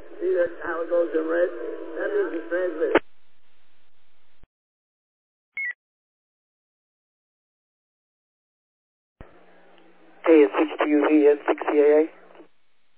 See that how it goes in red? That is the transmitter. Hey, it's 6QV at 6CAA.